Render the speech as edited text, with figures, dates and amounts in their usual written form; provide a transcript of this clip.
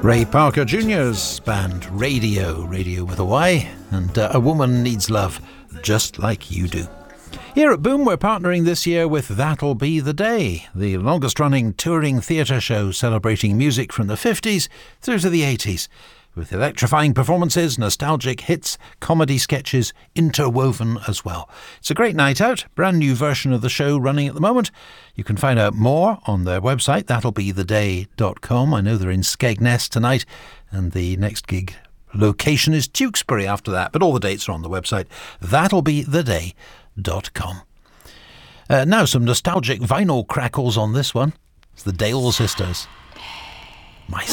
Ray Parker Jr.'s band Radio with a Y, and A Woman Needs Love, Just Like You Do. Here at Boom, we're partnering this year with That'll Be the Day, the longest-running touring theatre show celebrating music from the 50s through to the 80s, with electrifying performances, nostalgic hits, comedy sketches interwoven as well. It's a great night out, brand new version of the show running at the moment. You can find out more on their website, that'llbetheday.com. I know they're in Skegness tonight, and the next gig location is Tewkesbury after that, but all the dates are on the website, that'llbetheday.com. Now some nostalgic vinyl crackles on this one. It's the Dale Sisters. My